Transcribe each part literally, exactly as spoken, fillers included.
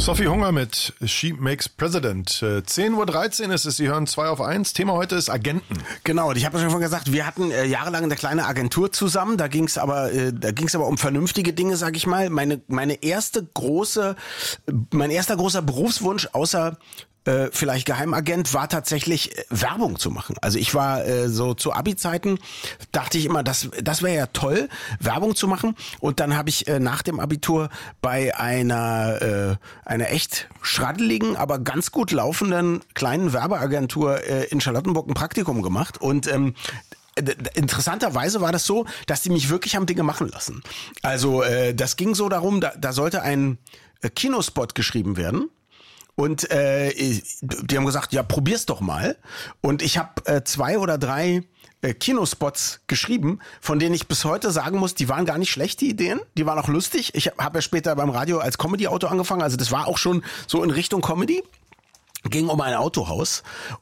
Sophie Hunger mit She Makes President. zehn Uhr dreizehn ist es, Sie hören zwei auf eins. Thema heute ist Agenten. Genau, und ich habe ja schon gesagt, wir hatten äh, jahrelang eine kleine Agentur zusammen. Da ging es aber, äh, da ging es aber um vernünftige Dinge, sag ich mal. Meine, meine erste große, mein erster großer Berufswunsch außer Äh, vielleicht Geheimagent war tatsächlich äh, Werbung zu machen. Also ich war äh, so zu Abi-Zeiten, dachte ich immer, das das wäre ja toll, Werbung zu machen. Und dann habe ich äh, nach dem Abitur bei einer äh, einer echt schraddeligen, aber ganz gut laufenden kleinen Werbeagentur äh, in Charlottenburg ein Praktikum gemacht. Und ähm, interessanterweise war das so, dass die mich wirklich haben Dinge machen lassen. Also äh, das ging so darum, da, da sollte ein äh, Kinospot geschrieben werden. Und äh, die haben gesagt, ja, probier's doch mal. Und ich habe äh, zwei oder drei äh, Kinospots geschrieben, von denen ich bis heute sagen muss, die waren gar nicht schlecht, die Ideen. Die waren auch lustig. Ich habe ja später beim Radio als Comedy-Autor angefangen. Also das war auch schon so in Richtung Comedy. Ging um ein Autohaus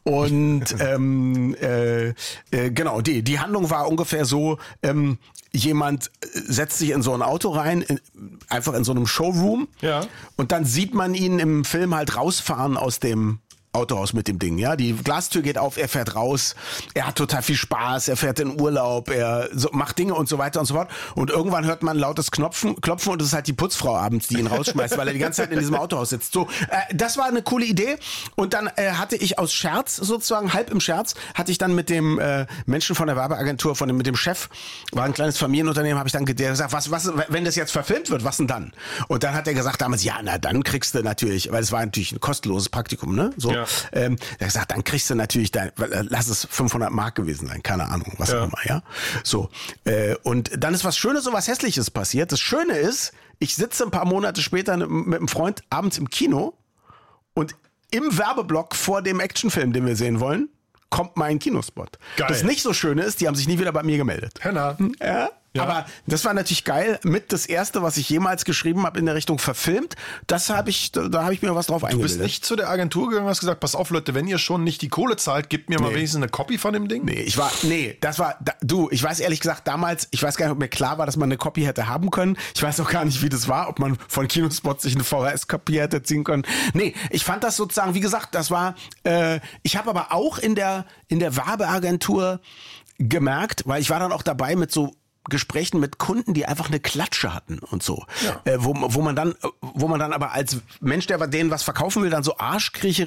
und ähm, äh, äh, genau, die die Handlung war ungefähr so, ähm, jemand setzt sich in so ein Auto rein, in, einfach in so einem Showroom, ja. Und dann sieht man ihn im Film halt rausfahren aus dem Autohaus mit dem Ding, ja. Die Glastür geht auf, er fährt raus, er hat total viel Spaß, er fährt in Urlaub, er so, macht Dinge und so weiter und so fort. Und irgendwann hört man lautes Knopfen, Klopfen und es ist halt die Putzfrau abends, die ihn rausschmeißt, weil er die ganze Zeit in diesem Autohaus sitzt. So, äh, das war eine coole Idee. Und dann äh, hatte ich aus Scherz sozusagen, halb im Scherz, hatte ich dann mit dem äh, Menschen von der Werbeagentur, von dem, mit dem Chef, war ein kleines Familienunternehmen, habe ich dann der gesagt, was, was, wenn das jetzt verfilmt wird, was denn dann? Und dann hat er gesagt damals, ja, na dann kriegst du natürlich, weil es war natürlich ein kostenloses Praktikum, ne? So. Ja. Ähm, er hat gesagt, dann kriegst du natürlich, dein, lass es fünfhundert Mark gewesen sein, keine Ahnung, was ja. auch immer, ja. So, äh, und dann ist was Schönes und was Hässliches passiert. Das Schöne ist, ich sitze ein paar Monate später mit einem Freund abends im Kino und im Werbeblock vor dem Actionfilm, den wir sehen wollen, kommt mein Kinospot. Geil. Das nicht so Schöne ist, die haben sich nie wieder bei mir gemeldet. Henna. Ja. Ja. Aber das war natürlich geil. Mit das erste, was ich jemals geschrieben habe in der Richtung verfilmt. Das habe ich, da, da habe ich mir was drauf eingebildet. Du bist nicht zu der Agentur gegangen und hast gesagt, pass auf Leute, wenn ihr schon nicht die Kohle zahlt, gebt mir nee. mal wenigstens eine Copy von dem Ding. Nee, ich war, nee, das war, da, du, ich weiß ehrlich gesagt damals, ich weiß gar nicht, ob mir klar war, dass man eine Copy hätte haben können. Ich weiß auch gar nicht, wie das war, ob man von Kinospots sich eine V H S-Copy hätte ziehen können. Nee, ich fand das sozusagen, wie gesagt, das war, äh, ich habe aber auch in der, in der Werbeagentur gemerkt, weil ich war dann auch dabei mit so Gesprächen mit Kunden, die einfach eine Klatsche hatten und so, ja. äh, wo, wo man dann, wo man dann aber als Mensch, der denen was verkaufen will, dann so arschkriecherisch